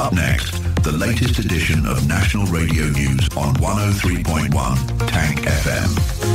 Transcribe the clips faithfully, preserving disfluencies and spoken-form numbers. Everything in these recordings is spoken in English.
Up next, the latest edition of National Radio News on one oh three point one Tank F M.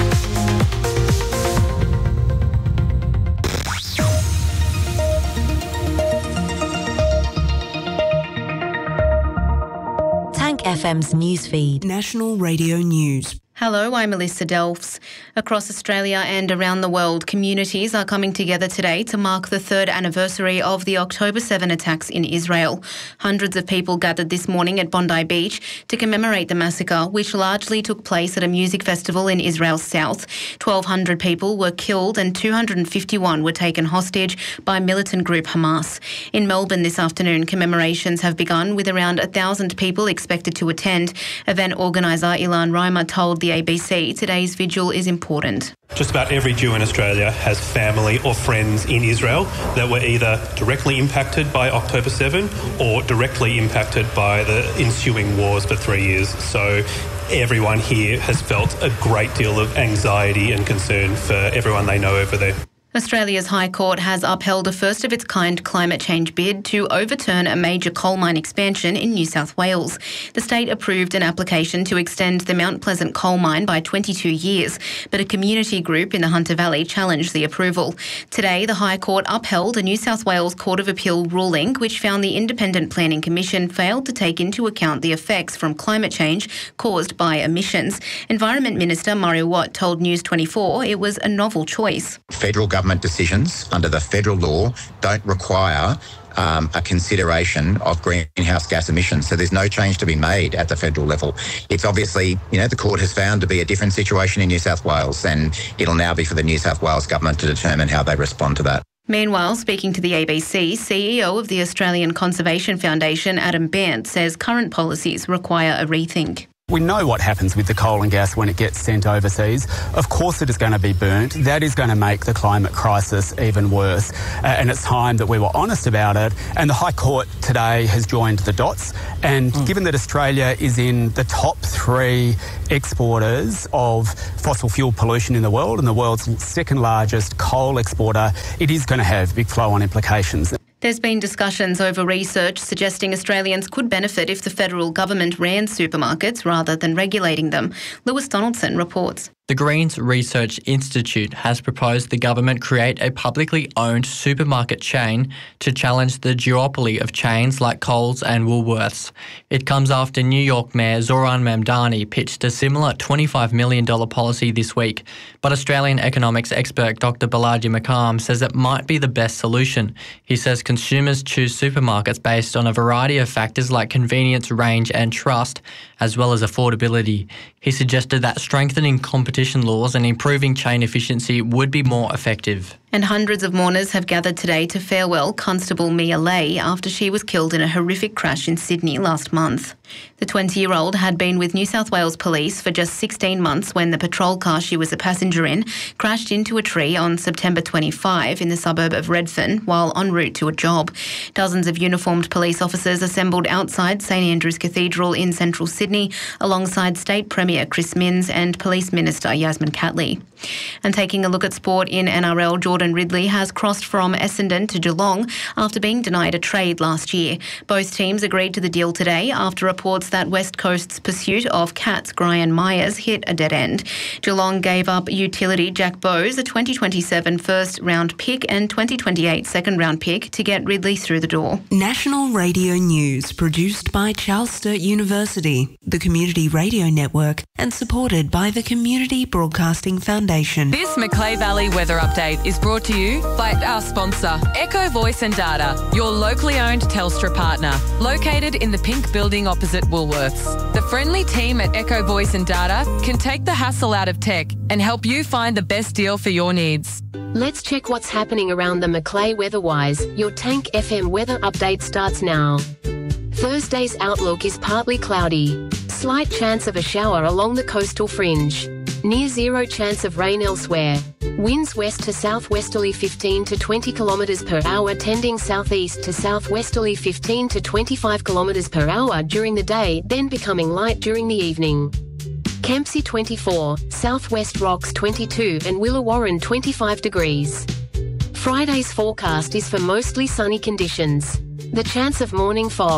Tank F M's newsfeed. National Radio News. Hello, I'm Melissa Delfs. Across Australia and around the world, communities are coming together today to mark the third anniversary of the October seventh attacks in Israel. Hundreds of people gathered this morning at Bondi Beach to commemorate the massacre, which largely took place at a music festival in Israel's south. twelve hundred people were killed and two hundred fifty-one were taken hostage by militant group Hamas. In Melbourne this afternoon, commemorations have begun with around one thousand people expected to attend. Event organiser Ilan Reimer told the A B C today's vigil is important. Just about every Jew in Australia has family or friends in Israel that were either directly impacted by October seventh or directly impacted by the ensuing wars for three years. So everyone here has felt a great deal of anxiety and concern for everyone they know over there. Australia's High Court has upheld a first-of-its-kind climate change bid to overturn a major coal mine expansion in New South Wales. The state approved an application to extend the Mount Pleasant coal mine by twenty-two years, but a community group in the Hunter Valley challenged the approval. Today, the High Court upheld a New South Wales Court of Appeal ruling which found the Independent Planning Commission failed to take into account the effects from climate change caused by emissions. Environment Minister Murray Watt told News twenty-four it was a novel choice. Federal government decisions under the federal law don't require um, a consideration of greenhouse gas emissions. So there's no change to be made at the federal level. It's obviously, you know, the court has found to be a different situation in New South Wales, and it'll now be for the New South Wales government to determine how they respond to that. Meanwhile, speaking to the A B C, C E O of the Australian Conservation Foundation, Adam Bant, says current policies require a rethink. We know what happens with the coal and gas when it gets sent overseas. Of course it is going to be burnt. That is going to make the climate crisis even worse. Uh, and it's time that we were honest about it. And the High Court today has joined the dots. And mm. given that Australia is in the top three exporters of fossil fuel pollution in the world and the world's second largest coal exporter, it is going to have big flow-on implications. There's been discussions over research suggesting Australians could benefit if the federal government ran supermarkets rather than regulating them. Lewis Donaldson reports. The Greens Research Institute has proposed the government create a publicly owned supermarket chain to challenge the duopoly of chains like Coles and Woolworths. It comes after New York Mayor Zoran Mamdani pitched a similar twenty-five million dollars policy this week. But Australian economics expert Doctor Balaji McCalm says it might be the best solution. He says consumers choose supermarkets based on a variety of factors like convenience, range and trust, as well as affordability. He suggested that strengthening competition laws and improving chain efficiency would be more effective. And hundreds of mourners have gathered today to farewell Constable Mia Lay after she was killed in a horrific crash in Sydney last month. The twenty-year-old had been with New South Wales Police for just sixteen months when the patrol car she was a passenger in crashed into a tree on September twenty-fifth in the suburb of Redfern while en route to a job. Dozens of uniformed police officers assembled outside St Andrew's Cathedral in central Sydney alongside State Premier Chris Minns and Police Minister Yasmin Catley. And taking a look at sport in N R L, Jordan Ridley has crossed from Essendon to Geelong after being denied a trade last year. Both teams agreed to the deal today after reports that West Coast's pursuit of Cats' Brian Myers hit a dead end. Geelong gave up utility Jack Bowes, a twenty twenty-seven first-round pick and twenty twenty-eight second-round pick to get Ridley through the door. National Radio News, produced by Charles Sturt University, the Community Radio Network, and supported by the Community Broadcasting Foundation. This Macleay Valley weather update is brought to you by our sponsor, Echo Voice and Data, your locally owned Telstra partner, located in the pink building opposite Woolworths. The friendly team at Echo Voice and Data can take the hassle out of tech and help you find the best deal for your needs. Let's check what's happening around the Macleay weather-wise. Your Tank F M weather update starts now. Thursday's outlook is partly cloudy. Slight chance of a shower along the coastal fringe. Near zero chance of rain elsewhere. Winds west to southwesterly fifteen to twenty kilometres per hour tending southeast to southwesterly fifteen to twenty-five kilometres per hour during the day, then becoming light during the evening. Kempsey twenty-four, Southwest Rocks twenty-two and Willawarren twenty-five degrees. Friday's forecast is for mostly sunny conditions. The chance of morning fog.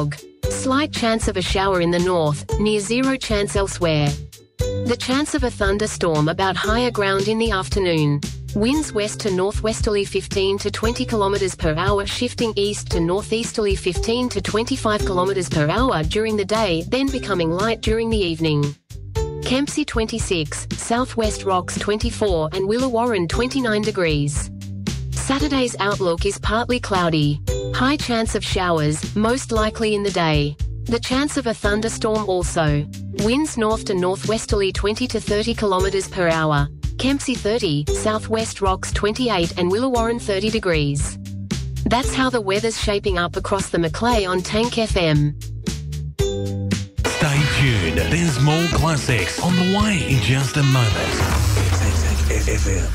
Slight chance of a shower in the north, near zero chance elsewhere. The chance of a thunderstorm about higher ground in the afternoon. Winds west to northwesterly fifteen to twenty kilometers per hour, shifting east to northeasterly fifteen to twenty-five kilometers per hour during the day, then becoming light during the evening. Kempsey twenty-six, Southwest Rocks twenty-four and Willawarren twenty-nine degrees. Saturday's outlook is partly cloudy. High chance of showers, most likely in the day. The chance of a thunderstorm also. Winds north to northwesterly twenty to thirty kilometers per hour. Kempsey thirty, Southwest Rocks twenty-eight and Willawarren thirty degrees. That's how the weather's shaping up across the Macleay on Tank F M. Stay tuned. There's more classics on the way in just a moment. Tank F M.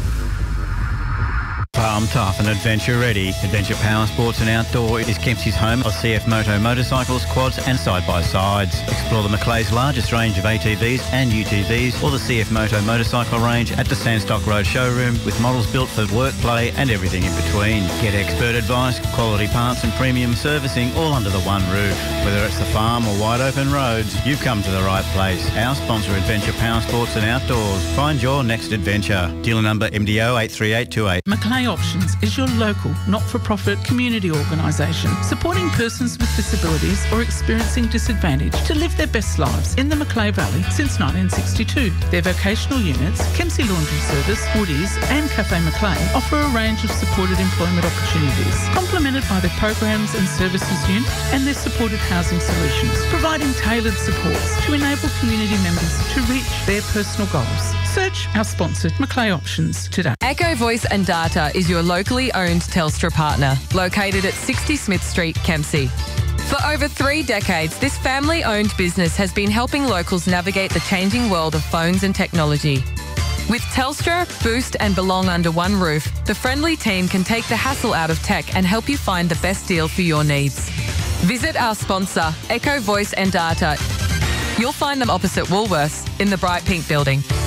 Farm tough and adventure ready. Adventure Power Sports and Outdoor is Kempsey's home of C F Moto motorcycles, quads and side-by-sides. Explore the Macleay's largest range of A T Vs and U T Vs or the C F Moto motorcycle range at the Sandstock Road showroom with models built for work, play and everything in between. Get expert advice, quality parts and premium servicing all under the one roof. Whether it's the farm or wide open roads, you've come to the right place. Our sponsor, Adventure Power Sports and Outdoors. Find your next adventure. Dealer number M D O eight three eight two eight. Macleay Options is your local, not-for-profit community organisation supporting persons with disabilities or experiencing disadvantage to live their best lives in the Macleay Valley since nineteen sixty-two. Their vocational units, Kempsey Laundry Service, Woodies and Cafe Macleay offer a range of supported employment opportunities, complemented by their programs and services unit and their supported housing solutions, providing tailored supports to enable community members to reach their personal goals. Search our sponsored Macleay Options today. Echo Voice and Data is your locally owned Telstra partner, located at sixty Smith Street, Kempsey. For over three decades, this family-owned business has been helping locals navigate the changing world of phones and technology. With Telstra, Boost and Belong under one roof, the friendly team can take the hassle out of tech and help you find the best deal for your needs. Visit our sponsor, Echo Voice and Data. You'll find them opposite Woolworths in the Bright Pink building.